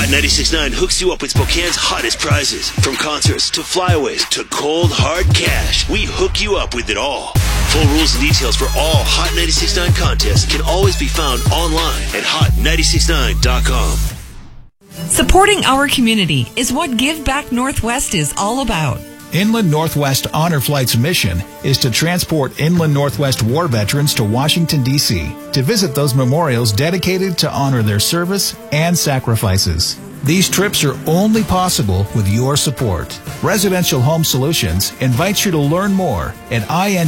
Hot 96.9 hooks you up with Spokane's hottest prizes. From concerts to flyaways to cold, hard cash, we hook you up with it all. Full rules and details for all Hot 96.9 contests can always be found online at hot969.com. Supporting our community is what Give Back Northwest is all about. Inland Northwest Honor Flight's mission is to transport Inland Northwest war veterans to Washington, D.C. to visit those memorials dedicated to honor their service and sacrifices. These trips are only possible with your support. Residential Home Solutions invites you to learn more at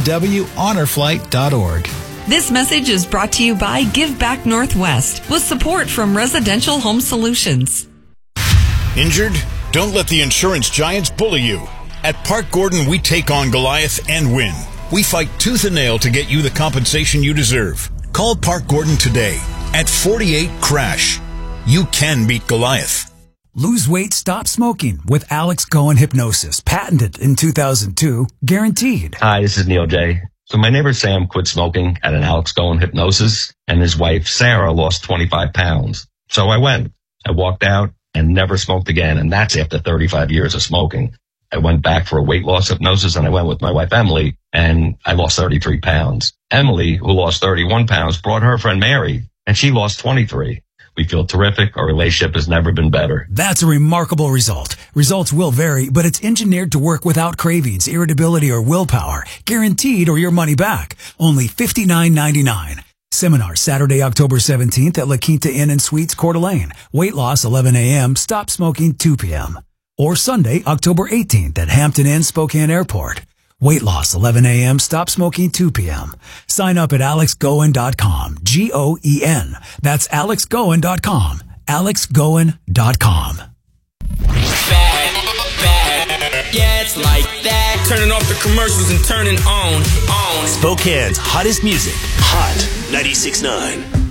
inwhonorflight.org. This message is brought to you by Give Back Northwest with support from Residential Home Solutions. Injured? Don't let the insurance giants bully you. At Park Gordon, we take on Goliath and win. We fight tooth and nail to get you the compensation you deserve. Call Park Gordon today at 48-CRASH. You can beat Goliath. Lose weight, stop smoking with Alex Goen Hypnosis. Patented in 2002. Guaranteed. Hi, this is Neil J. So my neighbor Sam quit smoking at an Alex Goen Hypnosis, and his wife Sarah lost 25 pounds. So I went. I walked out and never smoked again, and that's after 35 years of smoking. I went back for a weight loss hypnosis, and I went with my wife, Emily, and I lost 33 pounds. Emily, who lost 31 pounds, brought her friend Mary, and she lost 23. We feel terrific. Our relationship has never been better. That's a remarkable result. Results will vary, but it's engineered to work without cravings, irritability, or willpower. Guaranteed or your money back. Only $59.99. Seminar Saturday, October 17th at La Quinta Inn and Suites, Coeur d'Alene. Weight loss 11 a.m., stop smoking 2 p.m. Or Sunday, October 18th at Hampton Inn, Spokane Airport. Weight loss 11 a.m., stop smoking 2 p.m. Sign up at alexgoen.com. G-O-E-N. That's alexgoen.com. alexgoen.com. Bad, yeah, it's like that. Turning off the commercials and turning on. Spokane's hottest music. Hot 96.9.